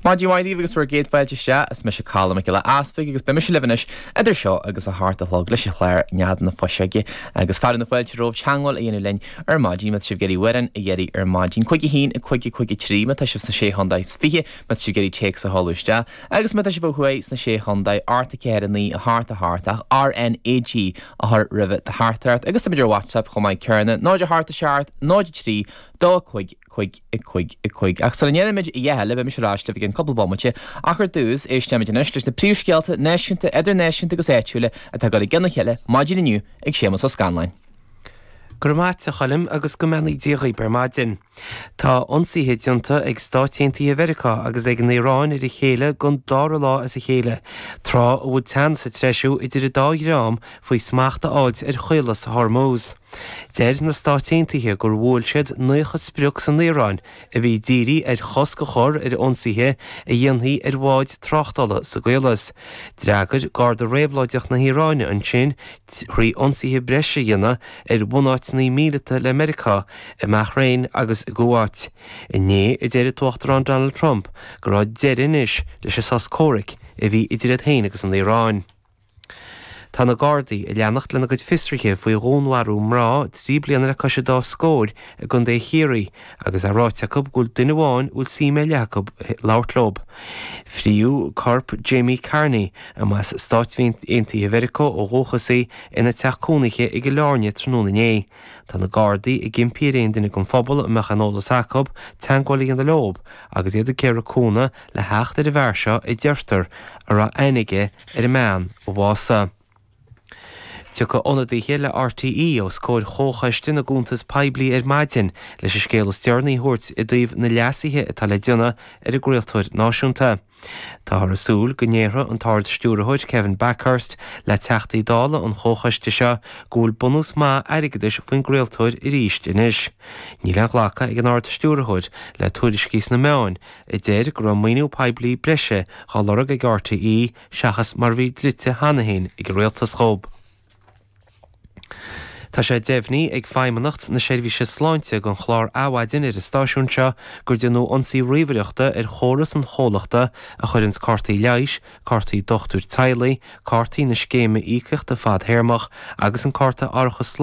Maidí maidí agus ru géad fáilte se is me se cála le aspa agus be me se levanis idir seo agus a háart a hlog leis chléir nead na foiseige agus fear na fáilte róh teangáil a dhéanú lein ar maidí me sib geirí wean a dhéirí ar maidín chuige hín a chuige trí me tá sib na sé hondaid fiche me sib geirí ché a hallúiste agus me si bhhuaéis na sé hondaid arta céannaí a háartach RNAG a th rih de háart agus idir WhatsApp chumáid cearna náidir háart a seart náidir trí dó chuig ach san nnéimiid dhéile be mis ráiste bhí an coppelbomate achar dús éisteimiid an leis na príomhscealta náisiúnta idir náisiúnta go éitiúile a tá go gannach heile maidin aniu ag sémas ó Scanline. Gurmáte chalim agus go menaí díochaí ber maidin. Tá ionsaithe dionta ag Stáitiúntaí Mheiriceá agus ag an Éireán ar a chéile gon dára lá as a chéile. Trá ó bhfuil tean sa treisiú idir a dá rám faoi smaachta áid ar chuilas Hormuz. Déir na Stáitiúntaithe gur bhfuil siad nuochas sprioc san Éireán a bhí dírí ar chos go chor ar ionsaithe a dhéanaí ar bháid tráchtala sa Gaeilge. Dreagar gár do réabhlaideach na Éireáine an sin thrí ionsaithe breise dhéana ar 1 míle le Americá i Bahrain agus Kuwait. Inné i déir tuachtarán Donald Trump go ráid deirean is leis sas córic a bhí idir a théine agus an Éireán. Tá na Gardaí i leannacht lena go fistriche faoi rónharú mrá trí blianar a cosise dá scóir a gon dé chéirí agus a ráit Jacob gúil duine bháin úl síime Jacob láirtlób. Friú corp Jamie Carney a mas Stáitiúntaí Mheiriceá ó Róchasaí ina teachcónaige i go láirne tróna né. Tá na Gardaí i gimpíréon duine gon phobal a mechanolalas Jacob teangálaí an lob agus iad a céir cóna le heachta a bheirseo i deirtar ar a einige ar a meán ó bhása. Tucha onadaithe le RTE ó scóir chóchaiste na gúntas peblií ar maidin leis a scéal stearnaí thuirt i dtaobh na leasaithe atá le dionine ar a gcraoltóir náisiúnta. Tá thar asúl go ndéire an táird stúrthóid Kevin Backhurst le teachtaí dála an chóchaiste seo gúil bunús má aigeis faoin gcraoltóir i ríist inis. Ní le ghlacha ag an áird stúrthóid le tuairiscís na meáin i dtéir gur an maoinú peblií breise há lorg ag RTE seachas mar bhí drite hanahéin ag réaltas chomh. Tá sé déimhní ag feimimenacht na seirbhíse sláinte gon chlár áhaidin ar a stáisiúnse gur déanú ionsaí riomhaireachta ar chóras an chólachta a chuirins cartaí leiis, cartaí dochtúir tailaí, cartaí na scéime íceach de fad Théarmach agus an carta áireachas